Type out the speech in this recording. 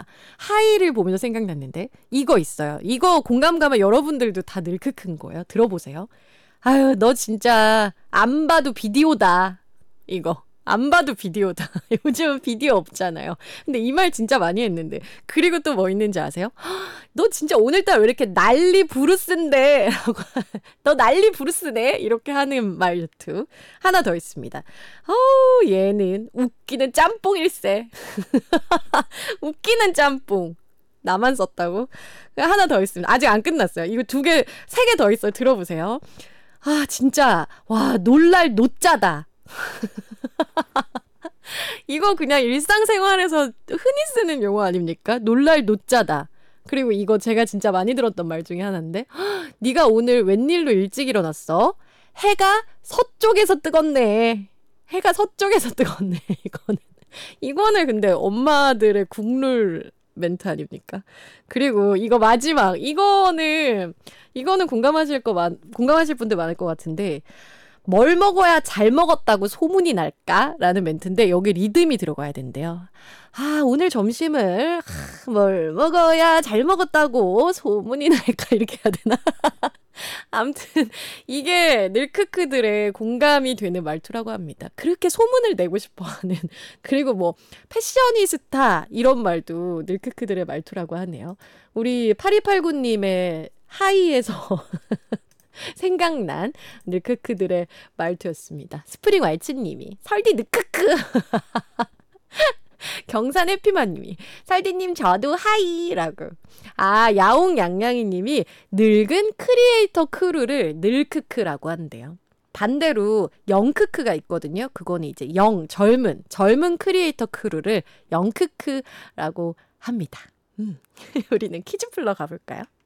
생각납니다. 하이를 보면서 생각났는데 이거 있어요. 이거 공감 가면 여러분들도 다 늘 크큰 거예요. 들어보세요. 아유, 너 진짜 안 봐도 비디오다. 이거. 안 봐도 비디오다. 요즘 비디오 없잖아요. 근데 이 말 진짜 많이 했는데. 그리고 또 뭐 있는지 아세요? 너 진짜 오늘따라 왜 이렇게 난리 부르스인데? 라고 너 난리 부르스네? 이렇게 하는 말투. 하나 더 있습니다. 얘는 웃기는 짬뽕일세. 웃기는 짬뽕. 나만 썼다고? 하나 더 있습니다. 아직 안 끝났어요. 이거 세 개 더 있어요. 들어보세요. 아, 진짜. 와, 놀랄 노짜다. 이거 그냥 일상생활에서 흔히 쓰는 용어 아닙니까? 놀랄 노짜다. 그리고 이거 제가 진짜 많이 들었던 말 중에 하나인데 네가 오늘 웬일로 일찍 일어났어? 해가 서쪽에서 뜨겁네. 해가 서쪽에서 뜨겁네. 이거는 근데 엄마들의 국룰 멘트 아닙니까? 그리고 이거 마지막 이거는 공감하실 분들 많을 것 같은데 뭘 먹어야 잘 먹었다고 소문이 날까? 라는 멘트인데 여기 리듬이 들어가야 된대요. 아, 오늘 점심을 뭘 먹어야 잘 먹었다고 소문이 날까? 이렇게 해야 되나? 아무튼 이게 늘크크들의 공감이 되는 말투라고 합니다. 그렇게 소문을 내고 싶어하는 그리고 뭐 패셔니스타 이런 말도 늘크크들의 말투라고 하네요. 우리 8289님의 하이에서 생각난 늘크크들의 말투였습니다. 스프링 왈츠님이 설디 느크크 경산 해피만님이 설디님 저도 하이라고. 아, 야옹 양양이님이 늙은 크리에이터 크루를 늘크크라고 한대요. 반대로 영크크가 있거든요. 그거는 이제 젊은 크리에이터 크루를 영크크라고 합니다. 우리는 퀴즈 풀러 가볼까요?